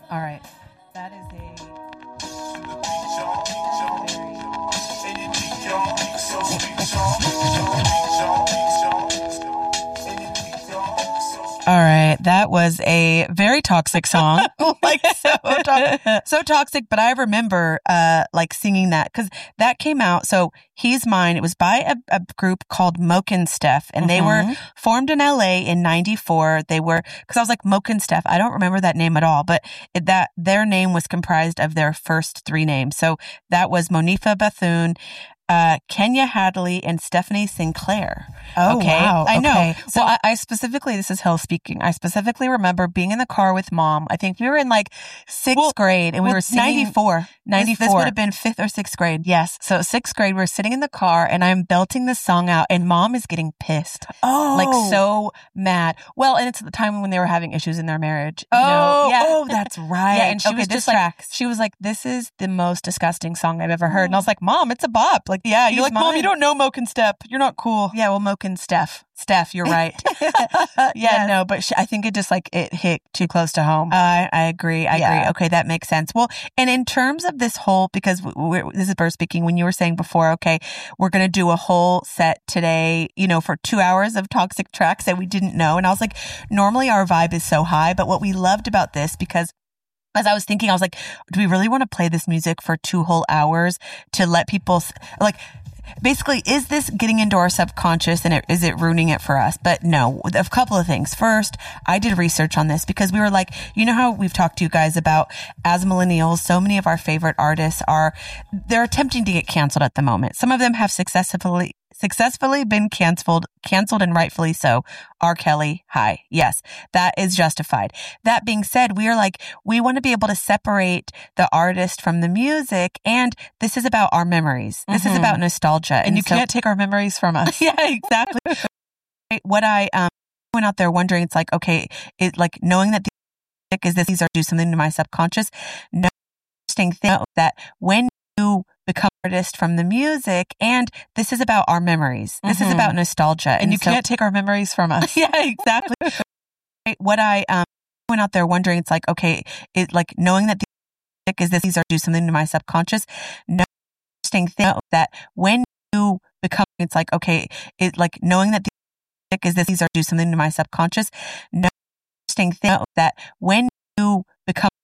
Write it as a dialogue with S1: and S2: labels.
S1: All right. That is a All right, that was a very toxic song. Like so toxic, but I remember like singing that because that came out. So He's Mine. It was by a group called Moke and Steph, and they were formed in LA in '94. They were, because I was like, Moke and Steph, I don't remember that name at all, but that their name was comprised of their first three names. So that was Monifa Bethune, Kenya Hadley, and Stephanie Sinclair.
S2: Oh,
S1: okay.
S2: Wow.
S1: I know.
S2: Okay.
S1: So I specifically, this is Hill speaking, I specifically remember being in the car with Mom. I think we were in like sixth grade, and we were singing.
S2: 94.
S1: This would have been fifth or sixth grade. Yes. So sixth grade, we're sitting in the car, and I'm belting this song out, and Mom is getting pissed.
S2: Oh.
S1: Like so mad. Well, and it's at the time when they were having issues in their marriage.
S2: Oh, that's right.
S1: Yeah, and she was just like, she was like, this is the most disgusting song I've ever heard. And I was like, Mom, it's a bop. Like,
S2: Yeah,
S1: He's
S2: you're like, Mom,
S1: Mine.
S2: you don't know Moke and Step. You're not cool.
S1: Yeah, well, Moke and Steph. Steph, you're right.
S2: Yes.
S1: No, but I think it just like, it hit too close to home. I agree. I agree. Okay, that makes sense. Well, and in terms of this whole, because this is Burr speaking, when you were saying before, okay, we're going to do a whole set today, for 2 hours of toxic tracks that we didn't know. And I was like, normally our vibe is so high, but what we loved about this, because as I was thinking, I was like, do we really want to play this music for 2 whole hours to let people, like, basically, is this getting into our subconscious and is it ruining it for us? But no, a couple of things. First, I did research on this because we were like, you know how we've talked to you guys about, as millennials, so many of our favorite artists they're attempting to get canceled at the moment. Some of them have successfully been canceled and rightfully so. R. Kelly, hi. Yes, that is justified. That being said, we are like, we want to be able to separate the artist from the music, and this is about our memories. This is about nostalgia.
S2: And you can't take our memories from us.
S1: Yeah, exactly. What I went out there wondering, it's like, okay, knowing that the music is these are do something to my subconscious. No interesting thing that when you become an artist from the music, and this is about our memories. This is about nostalgia.
S2: And you can't take our memories from us.
S1: Yeah, exactly. What I went out there wondering, it's like, okay, knowing that the music is these are do something to my subconscious. No interesting thing that when you become, it's like, okay, knowing that the music is these are do something to my subconscious. No interesting thing that when you become